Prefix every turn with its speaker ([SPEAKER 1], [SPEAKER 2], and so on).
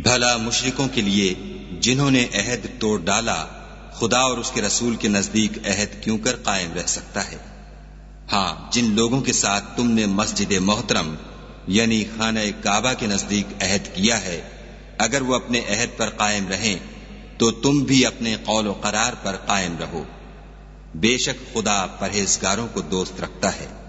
[SPEAKER 1] भला मुशरिकों के लिए जिन्होंने अहद तोड़ डाला खुदा और उसके रसूल के नजदीक अहद क्यों कर कायम रह सकता है। हाँ, जिन लोगों के साथ तुमने मस्जिद मोहतरम यानी खाना काबा के नजदीक अहद किया है, अगर वो अपने अहद पर कायम रहें तो तुम भी अपने कौल व करार पर कायम रहो। बेशक खुदा परहेजगारों को दोस्त रखता है।